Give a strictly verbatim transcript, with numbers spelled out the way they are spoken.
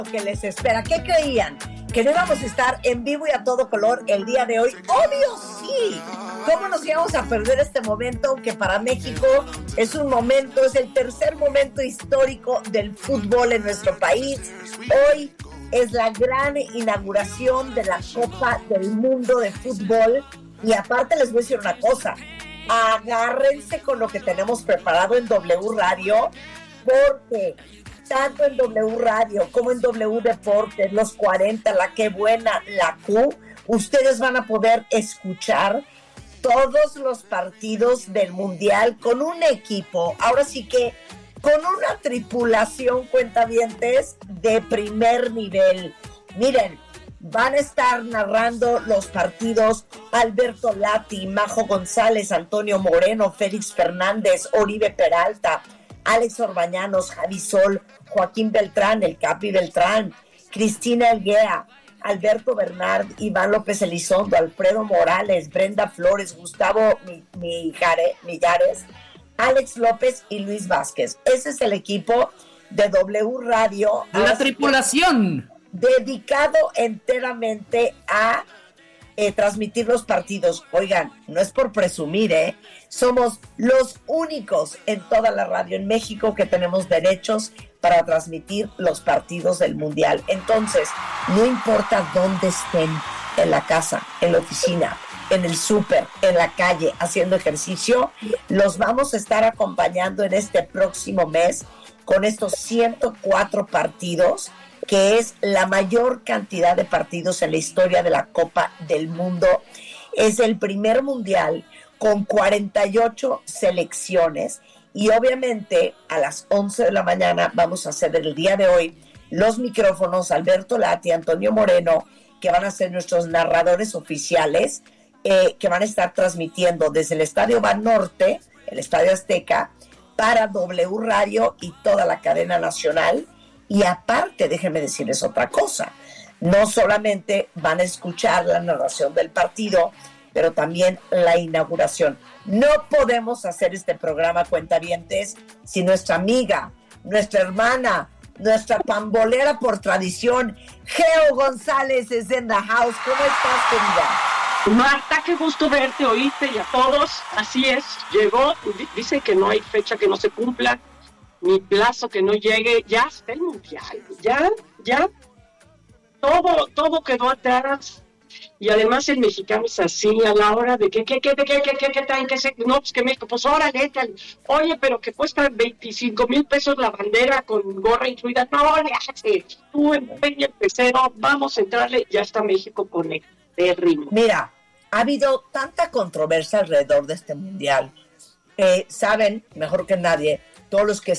que les espera. ¿Qué creían? ¿Que no íbamos a estar en vivo y a todo color el día de hoy? ¡Obvio sí! ¿Cómo nos íbamos a perder este momento que para México es un momento, es el tercer momento histórico del fútbol en nuestro país? Hoy es la gran inauguración de la Copa del Mundo de Fútbol y aparte les voy a decir una cosa, agárrense con lo que tenemos preparado en W Radio porque tanto en W Radio como en W Deportes, los cuarenta, la Qué Buena, la Q, ustedes van a poder escuchar todos los partidos del Mundial con un equipo, ahora sí que con una tripulación, cuentavientes, de primer nivel. Miren, van a estar narrando los partidos Alberto Lati, Majo González, Antonio Moreno, Félix Fernández, Oribe Peralta, Alex Orbañanos, Javi Sol, Joaquín Beltrán, el Capi Beltrán, Cristina Elguea, Alberto Bernard, Iván López Elizondo, Alfredo Morales, Brenda Flores, Gustavo Millares, Alex López y Luis Vázquez. Ese es el equipo de W Radio. La tripulación. Dedicado enteramente a eh, transmitir los partidos. Oigan, no es por presumir, ¿eh? Somos los únicos en toda la radio en México que tenemos derechos para transmitir los partidos del Mundial. Entonces, no importa dónde estén, en la casa, en la oficina, en el súper, en la calle, haciendo ejercicio, los vamos a estar acompañando en este próximo mes con estos ciento cuatro partidos, que es la mayor cantidad de partidos en la historia de la Copa del Mundo. Es el primer mundial con cuarenta y ocho selecciones y obviamente a las once de la mañana vamos a hacer el día de hoy los micrófonos Alberto Lati, Antonio Moreno, que van a ser nuestros narradores oficiales, eh, que van a estar transmitiendo desde el Estadio Banorte, el Estadio Azteca, para W Radio y toda la cadena nacional. Y aparte, déjenme decirles otra cosa, no solamente van a escuchar la narración del partido, pero también la inauguración. No podemos hacer este programa, cuentavientes, si nuestra amiga, nuestra hermana, nuestra pambolera por tradición, Geo González es en the house. ¿Cómo estás, querida? Marta, qué gusto verte, oírte y a todos. Así es, llegó, dice que no hay fecha que no se cumpla, ni plazo que no llegue, ya está el mundial, ya, ya, todo, todo quedó atrás. Y además el mexicano es así, a la hora de que, que, que, que, que, que, que, que, que se, no, pues que México, pues órale, échale. Oye, pero que cuesta veinticinco mil pesos la bandera con gorra incluida, no, le hace, tú empeña el pecero, vamos a entrarle, ya está México con el ritmo. Mira, ha habido tanta controversia alrededor de este mundial, eh, saben, mejor que nadie, todos los que